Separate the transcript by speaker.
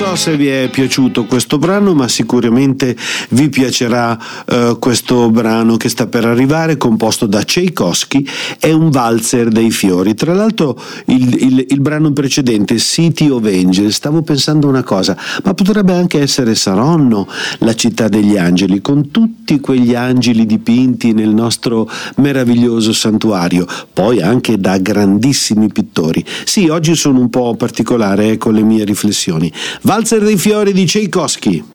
Speaker 1: so se vi è piaciuto questo brano, ma sicuramente vi piacerà questo brano che sta per arrivare, composto da Tchaikovsky. È un valzer dei fiori. Tra l'altro il brano precedente, City of Angels, stavo pensando una cosa, ma potrebbe anche essere Saronno, la città degli angeli, con tutti quegli angeli dipinti nel nostro meraviglioso santuario, poi anche da grandissimi pittori. Sì, oggi sono un po' particolare con le mie riflessioni. Valzer dei fiori di Tchaikovsky.